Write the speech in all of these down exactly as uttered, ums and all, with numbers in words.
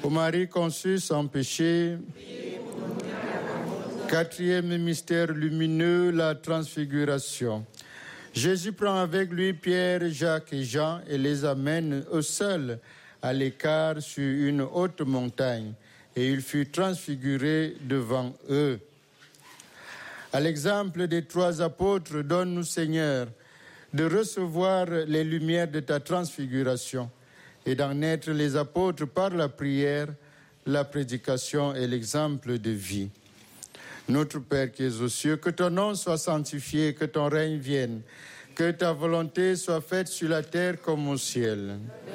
Ô Marie conçue sans péché. Quatrième mystère lumineux, la transfiguration. Jésus prend avec lui Pierre, Jacques et Jean et les amène eux seuls à l'écart sur une haute montagne, et il fut transfiguré devant eux. À l'exemple des trois apôtres, donne-nous, Seigneur, de recevoir les lumières de ta transfiguration et d'en être les apôtres par la prière, la prédication et l'exemple de vie. Notre Père qui es aux cieux, que ton nom soit sanctifié, que ton règne vienne, que ta volonté soit faite sur la terre comme au ciel.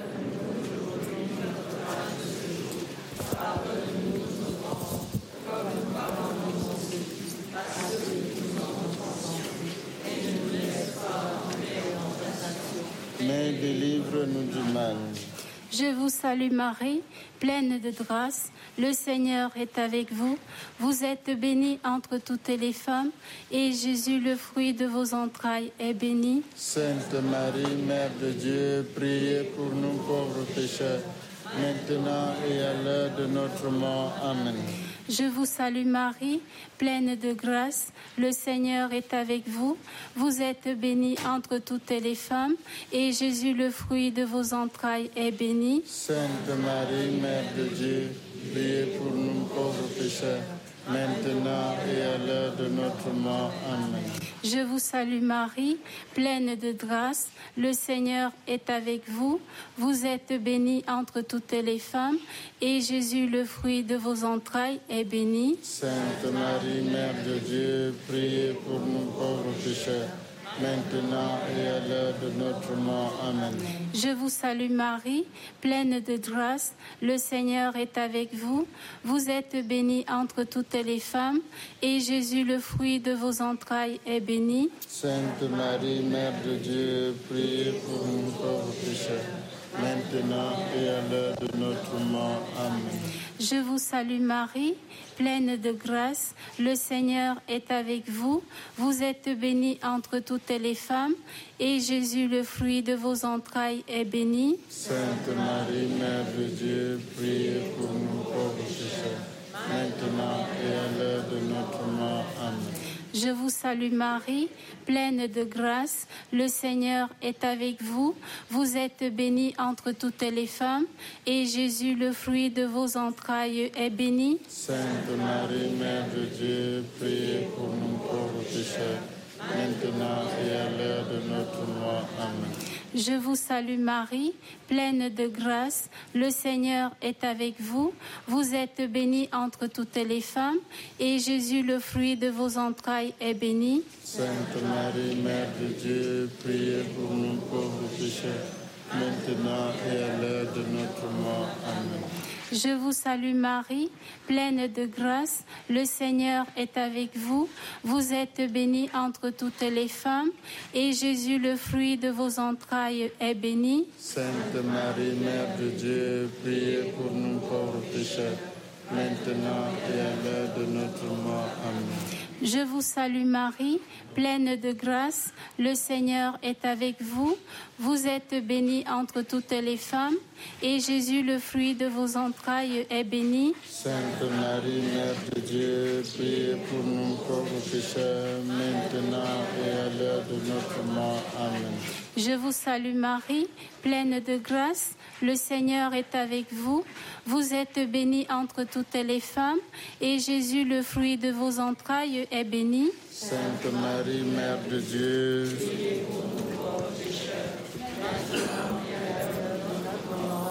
Mais délivre-nous du mal. Je vous salue Marie, pleine de grâce, le Seigneur est avec vous. Vous êtes bénie entre toutes les femmes, et Jésus, le fruit de vos entrailles, est béni. Sainte Marie, Mère de Dieu, priez pour nous pauvres pécheurs, maintenant et à l'heure de notre mort. Amen. Je vous salue Marie, pleine de grâce, le Seigneur est avec vous. Vous êtes bénie entre toutes les femmes, et Jésus, le fruit de vos entrailles, est béni. Sainte Marie, Mère de Dieu, priez pour nous pauvres pécheurs, maintenant et à l'heure de notre mort. Amen. Je vous salue Marie, pleine de grâce, le Seigneur est avec vous. Vous êtes bénie entre toutes les femmes, et Jésus, le fruit de vos entrailles, est béni. Sainte Marie, Mère de Dieu, priez pour nous pauvres pécheurs, maintenant et à l'heure de notre mort. Amen. Je vous salue Marie, pleine de grâce, le Seigneur est avec vous. Vous êtes bénie entre toutes les femmes, et Jésus, le fruit de vos entrailles, est béni. Sainte Marie, Mère de Dieu, priez pour nous pauvres pécheurs, maintenant et à l'heure de notre mort. Amen. Je vous salue Marie, pleine de grâce, le Seigneur est avec vous. Vous êtes bénie entre toutes les femmes, et Jésus, le fruit de vos entrailles, est béni. Sainte Marie, Mère de Dieu, priez pour nous pauvres pécheurs, maintenant et à l'heure de notre mort. Amen. Je vous salue Marie, pleine de grâce, le Seigneur est avec vous. Vous êtes bénie entre toutes les femmes, et Jésus, le fruit de vos entrailles, est béni. Sainte Marie, Mère de Dieu, priez pour nous pauvres pécheurs, maintenant et à l'heure de notre mort. Amen. Je vous salue Marie, pleine de grâce, le Seigneur est avec vous. Vous êtes bénie entre toutes les femmes, et Jésus, le fruit de vos entrailles, est béni. Sainte Marie, Mère de Dieu, priez pour nous pauvres pécheurs, maintenant et à l'heure de notre mort. Amen. Je vous salue Marie, pleine de grâce, le Seigneur est avec vous. Vous êtes bénie entre toutes les femmes, et Jésus, le fruit de vos entrailles, est béni. Sainte Marie, Mère de Dieu, priez pour nous pauvres pécheurs, maintenant et à l'heure de notre mort. Amen. Je vous salue Marie, pleine de grâce, le Seigneur est avec vous. Vous êtes bénie entre toutes les femmes, et Jésus, le fruit de vos entrailles, est béni. Sainte Marie, Mère de Dieu, priez pour nous pauvres pécheurs, maintenant et à l'heure de notre mort. Amen. Je vous salue Marie, pleine de grâce, le Seigneur est avec vous. Vous êtes bénie entre toutes les femmes, et Jésus, le fruit de vos entrailles, est béni. Sainte Marie, Mère de Dieu,